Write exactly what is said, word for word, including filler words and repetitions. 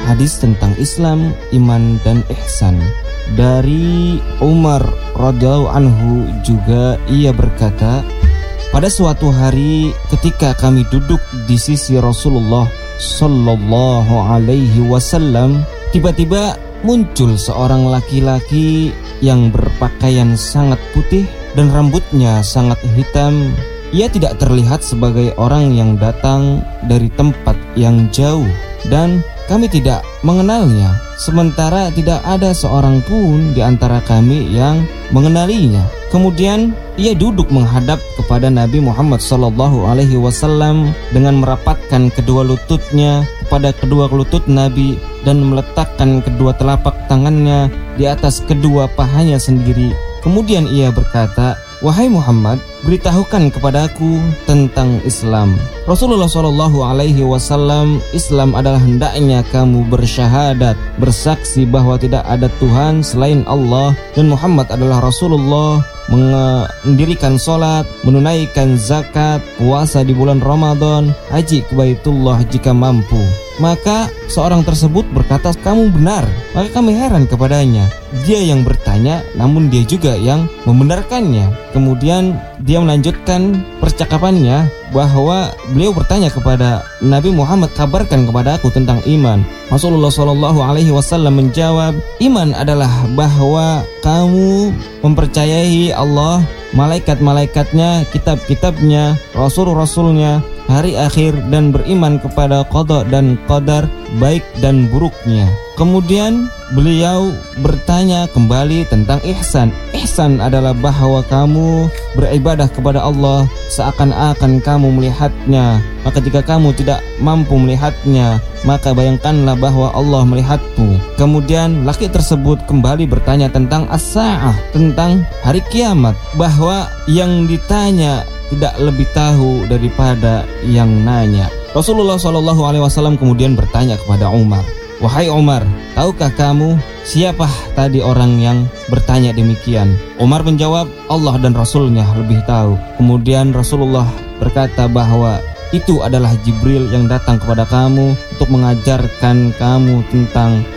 hadis tentang Islam, iman, dan ihsan. Dari Umar radhiyallahu anhu juga ia berkata, pada suatu hari ketika kami duduk di sisi Rasulullah sallallahu alaihi wasallam, tiba-tiba muncul seorang laki-laki yang berpakaian sangat putih dan rambutnya sangat hitam. Ia tidak terlihat sebagai orang yang datang dari tempat yang jauh dan kami tidak mengenalnya, sementara tidak ada seorang pun di antara kami yang mengenalinya. Kemudian ia duduk menghadap kepada Nabi Muhammad sallallahu alaihi wasallam dengan merapatkan kedua lututnya kepada kedua lutut Nabi dan meletakkan kedua telapak tangannya di atas kedua pahanya sendiri. Kemudian ia berkata, "Wahai Muhammad, beritahukan kepadaku tentang Islam." Rasulullah shallallahu alaihi wasallam, Islam adalah hendaknya kamu bersyahadat, bersaksi bahwa tidak ada Tuhan selain Allah dan Muhammad adalah Rasulullah, mendirikan sholat, menunaikan zakat, puasa di bulan Ramadan, haji ke Baitullah jika mampu. Maka seorang tersebut berkata, "Kamu benar." Maka kami heran kepadanya. Dia yang bertanya, namun dia juga yang membenarkannya. Kemudian dia melanjutkan percakapannya bahwa beliau bertanya kepada Nabi Muhammad, "Kabarkan kepada aku tentang iman." Rasulullah shallallahu alaihi wasallam menjawab, "Iman adalah bahwa kamu mempercayai Allah, malaikat-malaikatnya, kitab-kitabnya, rasul-rasulnya, hari akhir, dan beriman kepada qada dan qadar, baik dan buruknya." Kemudian beliau bertanya kembali tentang ihsan. Ihsan adalah bahwa kamu beribadah kepada Allah seakan-akan kamu melihatnya. Maka jika kamu tidak mampu melihatnya, maka bayangkanlah bahwa Allah melihatmu. Kemudian laki tersebut kembali bertanya tentang as-sa'ah, tentang hari kiamat, bahwa yang ditanya tidak lebih tahu daripada yang nanya. Rasulullah shallallahu alaihi wasallam kemudian bertanya kepada Umar, "Wahai Umar, tahukah kamu siapa tadi orang yang bertanya demikian?" Umar menjawab, "Allah dan Rasulnya lebih tahu." Kemudian Rasulullah berkata bahwa itu adalah Jibril yang datang kepada kamu untuk mengajarkan kamu tentang